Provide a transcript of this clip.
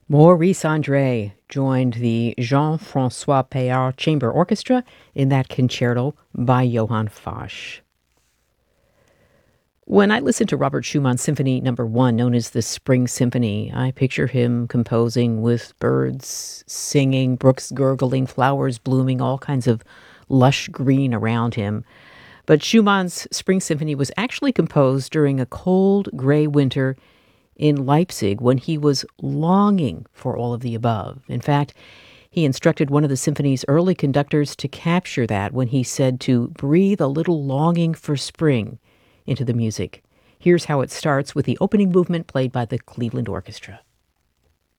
Maurice Andre joined the Jean-Francois Payard Chamber Orchestra in that concerto by Johann Fasch. When I listen to Robert Schumann's Symphony No. 1, known as the Spring Symphony, I picture him composing with birds singing, brooks gurgling, flowers blooming, all kinds of lush green around him. But Schumann's Spring Symphony was actually composed during a cold, gray winter in Leipzig when he was longing for all of the above. In fact, he instructed one of the symphony's early conductors to capture that when he said to breathe a little longing for spring into the music. Here's how it starts with the opening movement played by the Cleveland Orchestra.